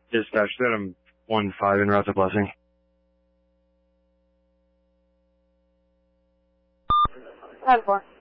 Dispatch that I'm 1-5 en route to Blessing. 10-4.